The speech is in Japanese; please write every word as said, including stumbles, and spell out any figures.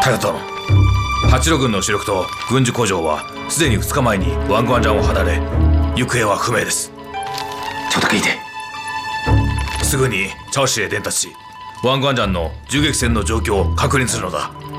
大和殿、八路軍の主力と軍需工場はすでにふつかまえにワングワンジャンを離れ、行方は不明です。 ちょっと聞いて。 すぐにチャオ市へ伝達し、ワングワンジャンの銃撃戦の状況を確認するのだ。